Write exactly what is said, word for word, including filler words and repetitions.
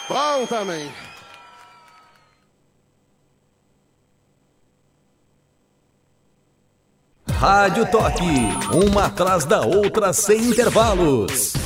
Bom também. Rádio Toque, uma atrás da outra sem intervalos.